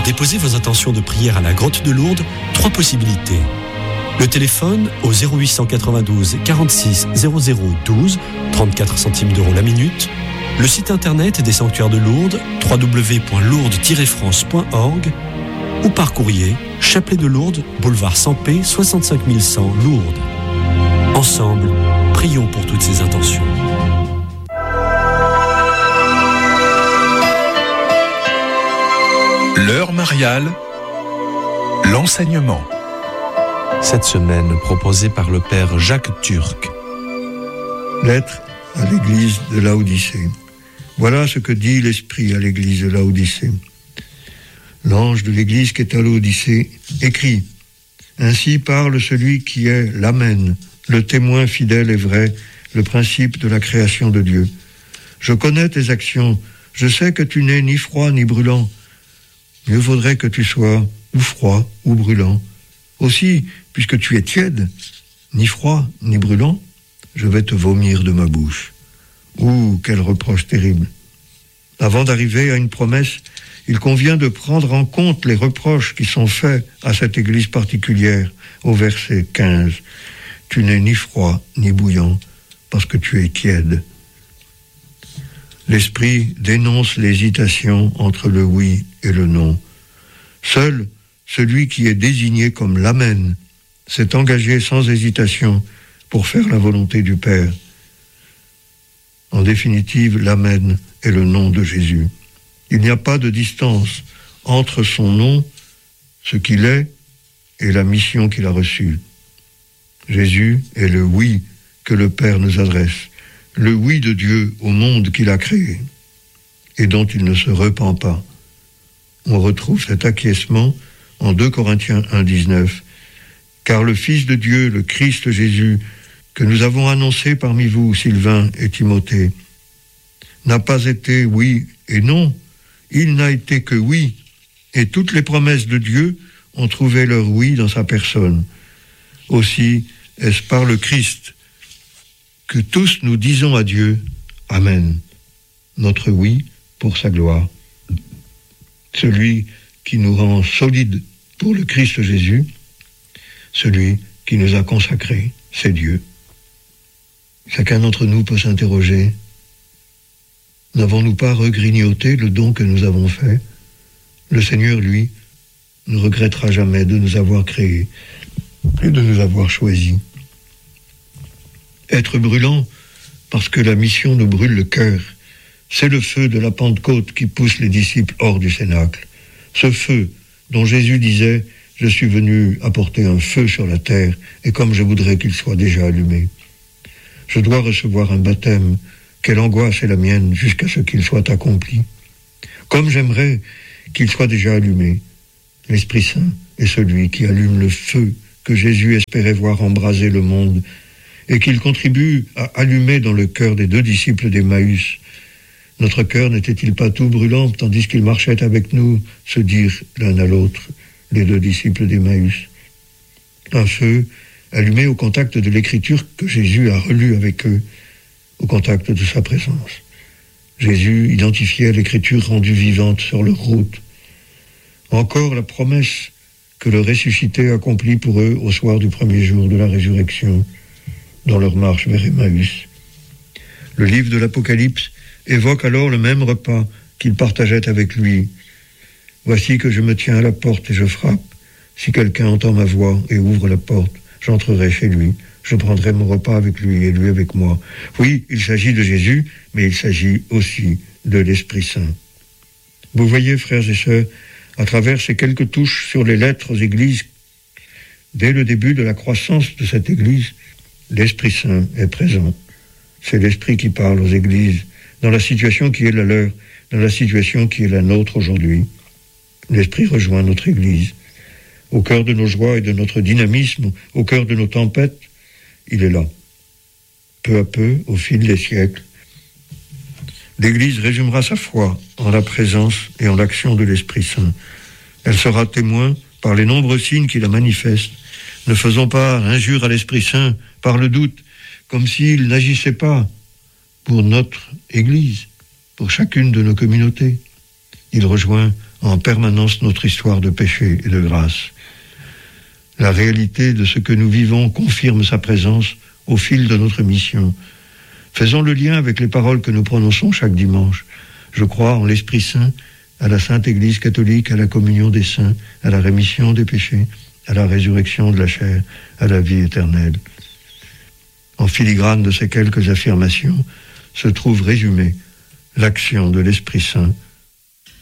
déposer vos intentions de prière à la Grotte de Lourdes, 3 possibilités. Le téléphone au 0892 46 00 12, 34 centimes d'euros la minute. Le site internet des sanctuaires de Lourdes, www.lourdes-france.org, ou par courrier, Chapelet de Lourdes, boulevard Sampé, 65 100 Lourdes. Ensemble, prions pour toutes ces intentions. L'heure mariale, l'enseignement. Cette semaine, proposée par le père Jacques Turc. Lettre à l'église de Laodicée. Voilà ce que dit l'Esprit à l'église de Laodicée. L'ange de l'église qui est à Laodicée écrit : Ainsi parle celui qui est l'Amen, le témoin fidèle et vrai, le principe de la création de Dieu. Je connais tes actions, je sais que tu n'es ni froid ni brûlant. Mieux vaudrait que tu sois ou froid ou brûlant. Aussi, puisque tu es tiède, ni froid ni brûlant, je vais te vomir de ma bouche. Ouh, quel reproche terrible! Avant d'arriver à une promesse, il convient de prendre en compte les reproches qui sont faits à cette église particulière, au verset 15. Tu n'es ni froid ni bouillant, parce que tu es tiède. L'Esprit dénonce l'hésitation entre le oui et le non. Seul celui qui est désigné comme l'Amen s'est engagé sans hésitation pour faire la volonté du Père. En définitive, l'Amen est le nom de Jésus. Il n'y a pas de distance entre son nom, ce qu'il est, et la mission qu'il a reçue. Jésus est le oui que le Père nous adresse, le oui de Dieu au monde qu'il a créé, et dont il ne se repent pas. On retrouve cet acquiescement en 2 Corinthiens 1, 19. Car le Fils de Dieu, le Christ Jésus, que nous avons annoncé parmi vous, Sylvain et Timothée, n'a pas été oui et non, il n'a été que oui, et toutes les promesses de Dieu ont trouvé leur oui dans sa personne. Aussi est-ce par le Christ que tous nous disons à Dieu, Amen, notre oui pour sa gloire. Celui qui nous rend solides pour le Christ Jésus, celui qui nous a consacrés, c'est Dieu. Chacun d'entre nous peut s'interroger, n'avons-nous pas regrignoté le don que nous avons fait? Le Seigneur, lui, ne regrettera jamais de nous avoir créés et de nous avoir choisis. Être brûlant parce que la mission nous brûle le cœur, c'est le feu de la Pentecôte qui pousse les disciples hors du cénacle. Ce feu dont Jésus disait « Je suis venu apporter un feu sur la terre, et comme je voudrais qu'il soit déjà allumé. Je dois recevoir un baptême, quelle angoisse est la mienne jusqu'à ce qu'il soit accompli. Comme j'aimerais qu'il soit déjà allumé. L'Esprit Saint est celui qui allume le feu que Jésus espérait voir embraser le monde, et qu'il contribue à allumer dans le cœur des 2 disciples d'Emmaüs. Notre cœur n'était-il pas tout brûlant tandis qu'ils marchaient avec nous, se dirent l'un à l'autre, les 2 disciples d'Emmaüs. Un feu allumé au contact de l'écriture que Jésus a relue avec eux, au contact de sa présence. Jésus identifiait l'écriture rendue vivante sur leur route. Encore la promesse que le ressuscité accomplit pour eux au soir du premier jour de la résurrection, dans leur marche vers Emmaüs. Le livre de l'Apocalypse évoque alors le même repas qu'ils partageaient avec lui. Voici que je me tiens à la porte et je frappe. Si quelqu'un entend ma voix et ouvre la porte, j'entrerai chez lui. Je prendrai mon repas avec lui et lui avec moi. Oui, il s'agit de Jésus, mais il s'agit aussi de l'Esprit Saint. Vous voyez, frères et sœurs, à travers ces quelques touches sur les lettres aux églises, dès le début de la croissance de cette église, l'Esprit Saint est présent. C'est l'Esprit qui parle aux églises, dans la situation qui est la leur, dans la situation qui est la nôtre aujourd'hui. L'Esprit rejoint notre église. Au cœur de nos joies et de notre dynamisme, au cœur de nos tempêtes, il est là. Peu à peu, au fil des siècles, l'Église résumera sa foi en la présence et en l'action de l'Esprit Saint. Elle sera témoin par les nombreux signes qui la manifestent. Ne faisons pas injure à l'Esprit Saint par le doute, comme s'il n'agissait pas pour notre Église, pour chacune de nos communautés. Il rejoint en permanence notre histoire de péché et de grâce. La réalité de ce que nous vivons confirme sa présence au fil de notre mission. Faisons le lien avec les paroles que nous prononçons chaque dimanche. Je crois en l'Esprit Saint, à la Sainte Église catholique, à la communion des saints, à la rémission des péchés, à la résurrection de la chair, à la vie éternelle. En filigrane de ces quelques affirmations se trouve résumée l'action de l'Esprit Saint